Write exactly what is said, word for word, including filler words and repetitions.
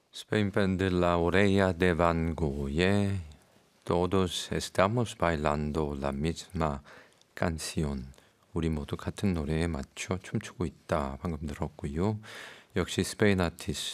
스페인 밴드 La Oreja de Van Gogh의 Todos estamos bailando la misma canción. 우리 모두 같은 노래에 맞춰 춤추고 있다. 방금 들었고요. 역시 스페인 아티스트